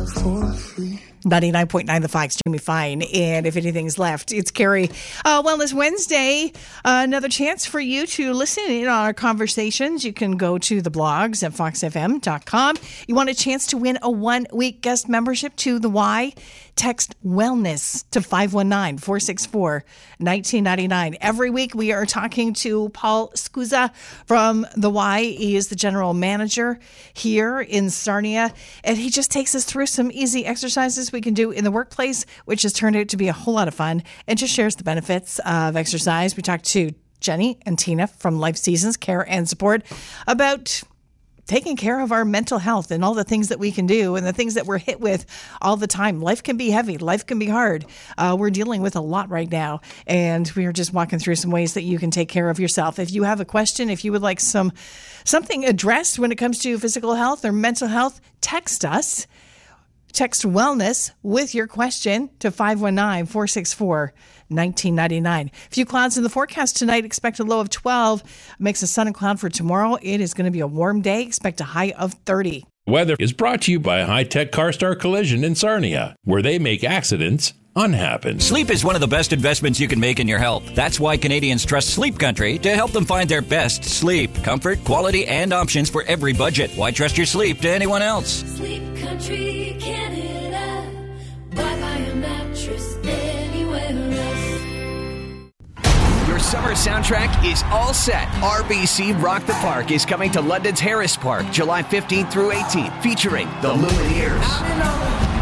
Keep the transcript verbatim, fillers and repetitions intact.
ninety-nine point nine The Fox, Jamie Fine. And if anything's left, it's Carrie. Uh, Wellness Wednesday, uh, another chance for you to listen in on our conversations. You can go to the blogs at fox f m dot com. You want a chance to win a one-week guest membership to the Y? Text wellness to five one nine, four six four, one nine nine nine. Every week we are talking to Paul Scusa from the Y. He is the general manager here in Sarnia, and he just takes us through some easy exercises we can do in the workplace, which has turned out to be a whole lot of fun, and just shares the benefits of exercise. We talked to Jenny and Tina from Life Seasons Care and Support about taking care of our mental health and all the things that we can do and the things that we're hit with all the time. Life can be heavy. Life can be hard. Uh, we're dealing with a lot right now, and we are just walking through some ways that you can take care of yourself. If you have a question, if you would like some something addressed when it comes to physical health or mental health, text us. Text wellness with your question to five one nine, four six four, one nine nine nine. A few clouds in the forecast tonight. Expect a low of twelve. Mix of sun and cloud for tomorrow. It is going to be a warm day. Expect a high of thirty. Weather is brought to you by High Tech CarStar Collision in Sarnia, where they make accidents unhappen. Sleep is one of the best investments you can make in your health. That's why Canadians trust Sleep Country to help them find their best sleep. Comfort, quality, and options for every budget. Why trust your sleep to anyone else? Sleep Country, Canada. Why buy a mattress anywhere else? Your summer soundtrack is all set. R B C Rock the Park is coming to London's Harris Park July fifteenth through eighteenth, featuring the Lumineers,